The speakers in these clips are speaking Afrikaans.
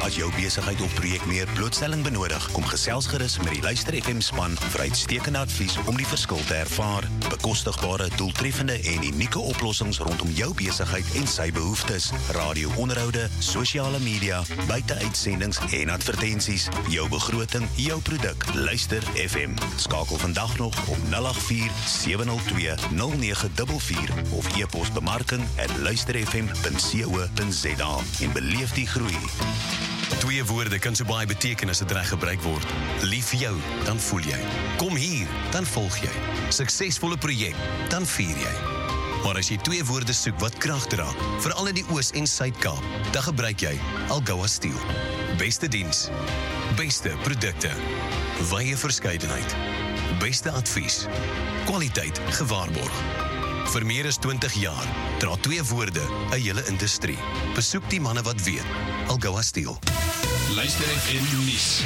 As jou besigheid of projek meer blootstelling benodig, kom gesels gerus met die Luister FM span vir uitstekende advies om die verskil te ervaar. Bekostigbare, doeltreffende en unieke oplossings rondom jou besigheid en sy behoeftes. Radio-onderhoude, sosiale media, buiteuitsendings en advertensies. Jou begroting, jou produk. Luister FM. Skakel vandag nog op 084-702-0944 of e-pos bemarking@luisterfm.co.za en beleef die groei. Twee woorde kan so baie beteken as dit reg gebruik word. Lief vir jou, dan voel jy. Kom hier, dan volg jy. Suksesvolle projek, dan vier jy. Maar as jy twee woorde soek wat krag dra, veral in die Oos- en Suid-Kaap, dan gebruik jy Algoa Steel. Beste diens, beste produkte, wye verskeidenheid, beste advies, kwaliteit gewaarborg. Vir meer as 20 jaar dra twee woorde 'n hele industrie. Besoek die manne wat weet. Algoa Steel. Luister FM nuus.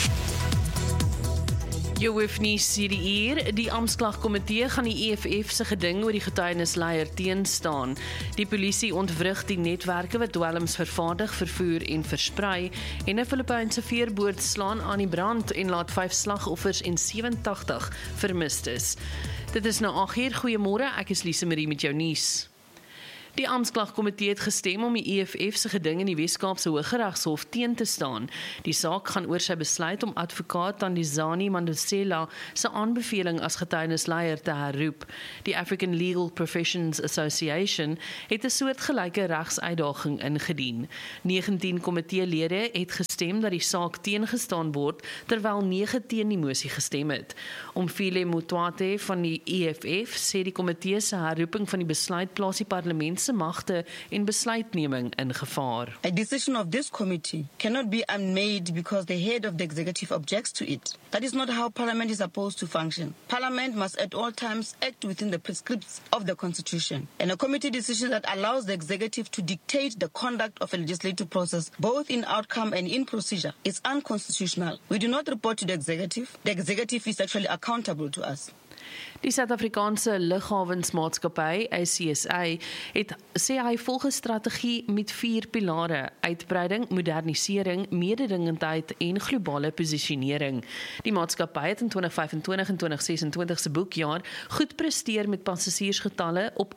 Jou hoef nie hierdie uur. Die Amptklagkomitee gaan die EFF se geding oor die getuienisleier teenstaan. Die polisie ontwrig die netwerke wat dwelms vervaardig, vervoer en versprei en 'n Filippynse veerboot slaan aan die brand en laat 5 slagoffers en 87 vermistes. Dit is nou 8uur. Goeiemôre, ek is Lise Marie met jou nuus. Die Amptklagkomitee het gestem om die EFF se geding in die Wes-Kaapse Hooggeregshof teen te staan. Die saak gaan oor sy besluit om advokaat Thandisani Mandosela se aanbeveling as getuienisleier te herroep. Die African Legal Professions Association het 'n soortgelyke regsuitdaging ingedien. 19 komiteelede het gestem dat die saak teengestaan word, terwyl 9 teen die mosie gestem het. Omfile Motwate van die EFF sê die komitee se herroeping van die besluit plaas die parlement se magte en besluitneming in gevaar. A decision of this committee cannot be unmade because the head of the executive objects to it. That is not how Parliament is supposed to function. Parliament must at all times act within the prescripts of the Constitution. And a committee decision that allows the executive to dictate the conduct of a legislative process, both in outcome and in procedure, is unconstitutional. We do not report to the executive. The executive is actually accountable to us. Die Suid-Afrikaanse Lughawensmaatskappy, ACSA, sê hy volg 'n strategie met 4 pilare: uitbreiding, modernisering, mededingendheid en globale posisionering. Die maatskappy het in 2025 en 2026 se boekjaar goed presteer met passasiersgetalle op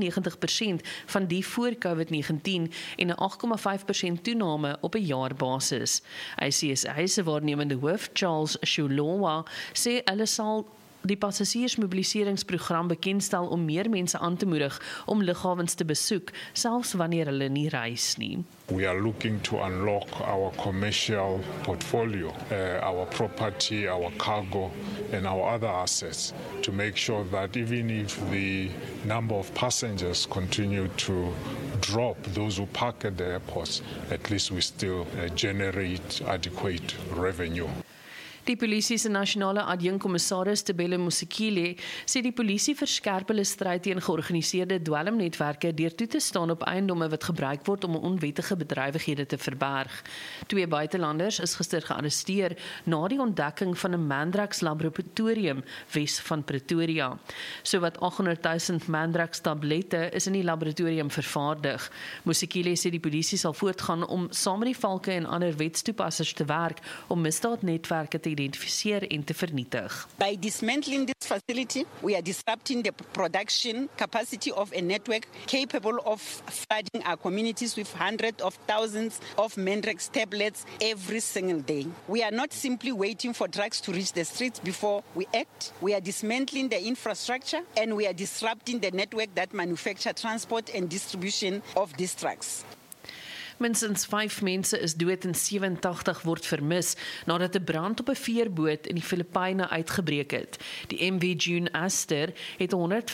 98% van die voor COVID-19 en 'n 8,5% toename op 'n jaarbasis. ACSA se waarnemende hoof, Charles Shulowa, sê hulle sal die passasiersmobiliseringsprogram bekendstel om meer mense aan te moedig om lughawens te besoek, selfs wanneer hulle nie reis nie. We are looking to unlock our commercial portfolio, our property, our cargo, and our other assets to make sure that even if the number of passengers continue to drop, those who park at the airports, at least we still generate adequate revenue. Die polisie se nasionale adjunkkommissaris Tebele Musikile sê die polisie verskerp hulle stryd teen georganiseerde dwelmnetwerke deur toe te staan op eiendomme wat gebruik word om onwettige bedrywighede te verberg. 2 buitelanders is gister gearresteer na die ontdekking van 'n Mandrax laboratorium wes van Pretoria. Sowat 800,000 Mandrax tablette is in die laboratorium vervaardig. Musikile sê die polisie sal voortgaan om saam met die valke en ander wetstoepassers te werk om misdaadnetwerke te identifiseer en te vernietig. By dismantling this facility, we are disrupting the production capacity of a network capable of flooding our communities with hundreds of thousands of Mandrax tablets every single day. We are not simply waiting for drugs to reach the streets before we act. We are dismantling the infrastructure and we are disrupting the network that manufacture, transport and distribution of these drugs. Minstens 5 mense is dood en 87 word vermis nadat 'n brand op 'n veerboot in die Filippyne uitgebreek het. Die MV June Aster het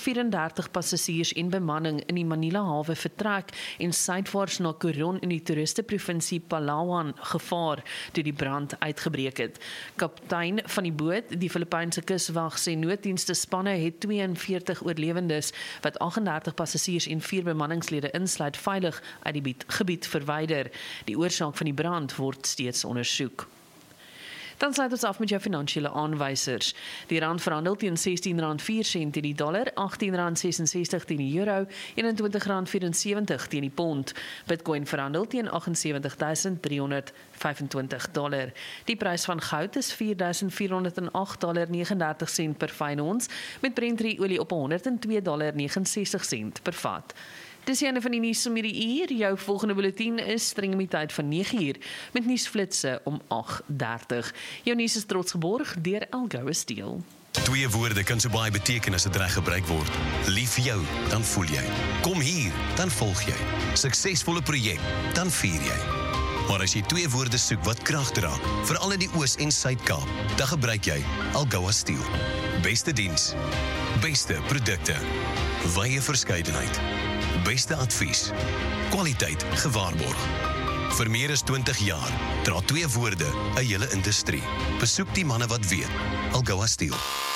134 passasiers en bemanning in die Manila hawe vertrek en suidwaarts na Coron in die toeristeprovinsie Palawan gevaar toe die brand uitgebreek het. Kaptein van die boot, die Filippynse kuswag, sê nooddienste spanne het 42 oorlewendes wat 38 passasiers en 4 bemanningslede insluit veilig uit die gebied verwyder. Die oorsaak van die brand word steeds ondersoek. Dan sluit ons af met jou finansiële aanwysers. Die rand verhandel teen R16.04 teen die dollar, R18.66 teen die euro, R21.74 teen die pond. Bitcoin verhandel teen $78.325. Die prys van goud is $4.408.39 per fyn ons, met Brent olie op $102.69 per vat. Dis die einde van die nuus om hierdie uur. Jou volgende bulletin is streng om die tyd van 9 uur, met nuusflitse om 8:30. Jou nuus is trots geborg deur Elgoue Steel. 2 woorde kan so baie beteken as dit reg gebruik word. Lief vir jou, dan voel jy. Kom hier, dan volg jy. Suksesvolle projek, dan vier jy. Maar as jy 2 woorde soek wat krag dra, veral in die Oos- en Suid-Kaap, dan gebruik jy Elgoue Steel. Beste diens, beste produkte, wye verskeidenheid, beste advies, kwaliteit gewaarborg. Vir meer as 20 jaar dra 2 woorde 'n hele industrie. Besoek die manne wat weet. Elgoue Steel.